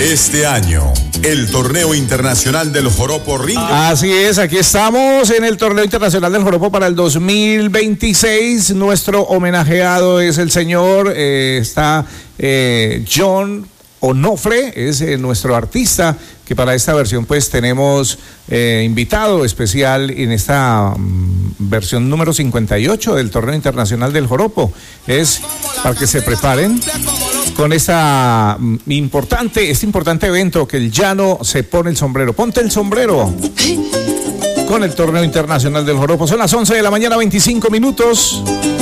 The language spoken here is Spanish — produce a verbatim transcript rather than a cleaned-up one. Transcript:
Este año, el Torneo Internacional del Joropo rinde. Así es, aquí estamos en el Torneo Internacional del Joropo para el dos mil veintiséis. Nuestro homenajeado es el señor, eh, está eh, John Onofre, es eh, nuestro artista, que para esta versión pues tenemos eh, invitado especial en esta um, versión número cincuenta y ocho del Torneo Internacional del Joropo. Es para que se preparen con esta um, importante, este importante evento que el llano se pone el sombrero. Ponte el sombrero con el Torneo Internacional del Joropo. Son las once de la mañana, veinticinco minutos.